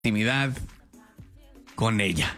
intimidad con ella.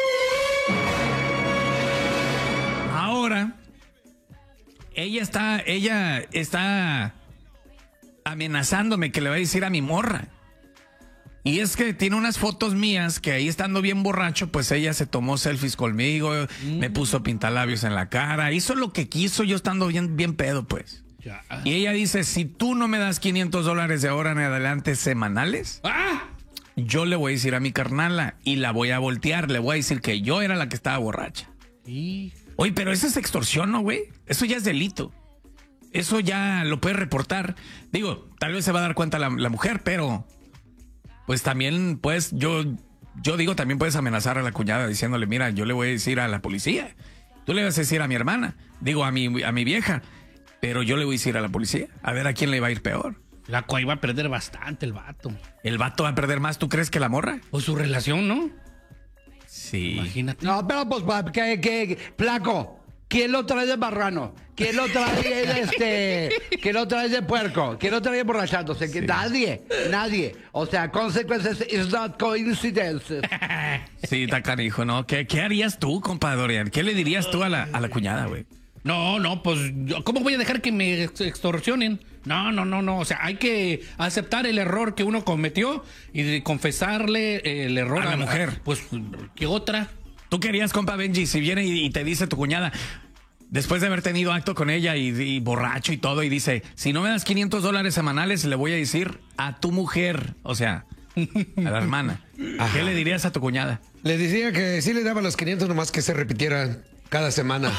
Ahora, ella está amenazándome que le va a decir a mi morra. Y es que tiene unas fotos mías que ahí estando bien borracho, pues ella se tomó selfies conmigo, me puso pintalabios en la cara, hizo lo que quiso yo estando bien pedo, pues. Ya. Y ella dice, si tú no me das $500 de ahora en adelante semanales, yo le voy a decir a mi carnala y la voy a voltear, le voy a decir que yo era la que estaba borracha. Oye, pero eso es extorsión, ¿no, güey? Eso ya es delito. Eso ya lo puedes reportar. Digo, tal vez se va a dar cuenta la mujer, pero pues también, pues, yo digo, también puedes amenazar a la cuñada diciéndole, mira, yo le voy a decir a la policía. Tú le vas a decir a mi hermana, digo, a mi vieja, pero yo le voy a decir a la policía. A ver a quién le va a ir peor. La cual iba a perder bastante el vato. ¿El vato va a perder más, tú crees, que la morra? O su relación, ¿no? Sí. Imagínate. No, pero pues, flaco, ¿quién lo trae de marrano? ¿Quién lo trae ¿quién lo trae de puerco? ¿Quién lo trae borrachándose? Sí. Nadie. O sea, consequences is not coincidences. Sí, está canijo, ¿no? ¿Qué harías tú, compadre Dorian? ¿Qué le dirías tú a la cuñada, güey? No, pues, ¿cómo voy a dejar que me extorsionen? No. O sea, hay que aceptar el error que uno cometió y confesarle el error a la mujer. Pues, ¿qué otra? ¿Tú querías, compa Benji, si viene y te dice tu cuñada, después de haber tenido acto con ella y borracho y todo, y dice, si no me das $500 semanales, le voy a decir a tu mujer, o sea, a la hermana. ¿Qué le dirías a tu cuñada? Le decía que sí le daba los 500, nomás que se repitieran cada semana.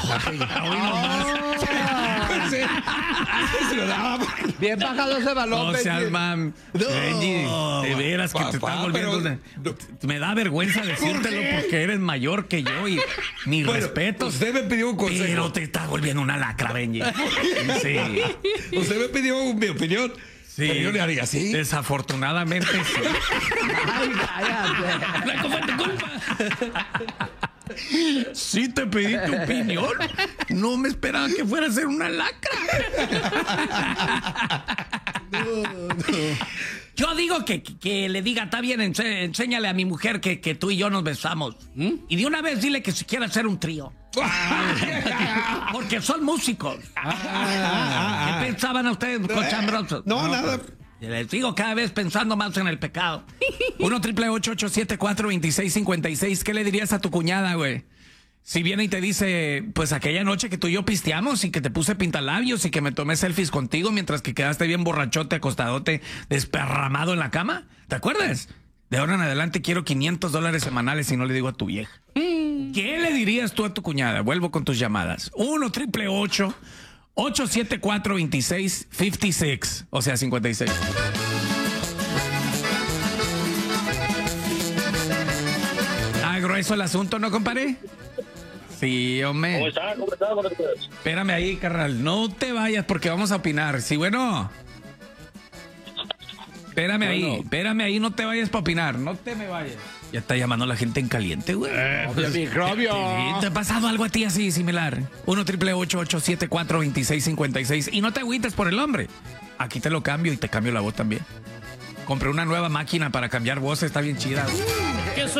Bien bajado ese balón. No seas, mam. Benji, de veras que te estás volviendo... Me da vergüenza decírtelo porque eres mayor que yo y mi respeto. Usted me pidió un consejo. Pero te estás volviendo una lacra, Benji. Sí. Usted me pidió mi opinión. Sí. Pero yo le haría así. Desafortunadamente, sí. Ay, cállate. Blanco, fue tu culpa. Sí te pedí tu opinión. No me esperaba que fuera a ser una lacra. Yo digo que le diga, está bien, enséñale a mi mujer que tú y yo nos besamos. Y de una vez dile que si quiere hacer un trío. Porque son músicos. ¿Qué pensaban ustedes, cochambrosos? No, nada. Les digo, cada vez pensando más en el pecado. 1-888-874-2656. ¿Qué le dirías a tu cuñada, güey? Si viene y te dice, pues aquella noche que tú y yo pisteamos y que te puse pintalabios y que me tomé selfies contigo mientras que quedaste bien borrachote, acostadote, desparramado en la cama. ¿Te acuerdas? De ahora en adelante quiero $500 semanales y no le digo a tu vieja. ¿Qué le dirías tú a tu cuñada? Vuelvo con tus llamadas. 1-888-874-2656. O sea, 56. Grueso el asunto, ¿no, compadre? Sí, hombre. ¿Cómo está? Espérame ahí, carnal. No te vayas porque vamos a opinar. Sí, bueno. Espérame ahí, no te vayas para opinar. No te me vayas. Ya está llamando la gente en caliente, güey. Microbio. ¿Te ha pasado algo a ti así similar? 1-888-874-2656. Y no te agüites por el hombre. Aquí te lo cambio y te cambio la voz también. Compré una nueva máquina para cambiar voces, está bien chida, güey.